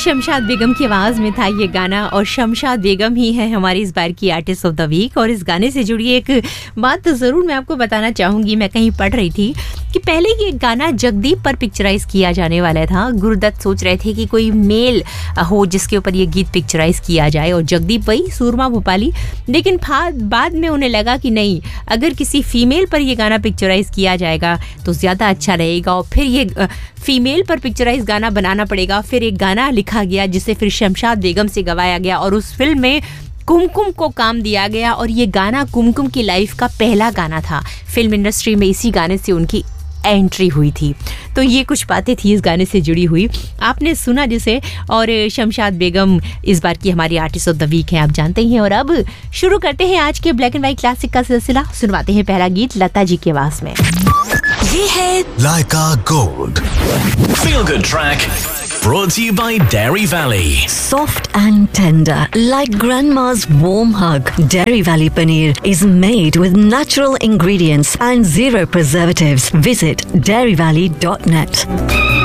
शमशाद बेगम की आवाज में था ये गाना और शमशाद बेगम ही है हमारी इस बार की आर्टिस्ट ऑफ द वीक। और इस गाने से जुड़ी एक बात तो ज़रूर मैं आपको बताना चाहूँगी। मैं कहीं पढ़ रही थी कि पहले ये गाना जगदीप पर पिक्चराइज किया जाने वाला था। गुरुदत्त सोच रहे थे कि कोई मेल हो जिसके ऊपर ये गीत पिक्चराइज किया जाए और जगदीप वही सूरमा भोपाली। लेकिन बाद में उन्हें लगा कि नहीं, अगर किसी फीमेल पर ये गाना पिक्चराइज किया जाएगा तो ज़्यादा अच्छा रहेगा और फिर ये फीमेल पर पिक्चराइज गाना बनाना पड़ेगा। फिर एक गाना लिखा गया जिसे फिर शमशाद बेगम से गवाया गया और उस फिल्म में कुमकुम को काम दिया गया और ये गाना कुमकुम की लाइफ का पहला गाना था। फिल्म इंडस्ट्री में इसी गाने से उनकी एंट्री हुई थी। तो ये कुछ बातें थी इस गाने से जुड़ी हुई, आपने सुना जिसे। और शमशाद बेगम इस बार की हमारी आर्टिस्ट ऑफ द वीक हैं, आप जानते ही हैं। और अब शुरू करते हैं आज के ब्लैक एंड व्हाइट क्लासिक का सिलसिला। सुनवाते हैं पहला गीत लता जी की आवाज में। ये है लाइका gold Feel Good Track, brought to you by Dairy Valley. soft and tender, like grandma's warm hug. Dairy Valley paneer is made with natural ingredients and zero preservatives. Visit dairyvalley.net.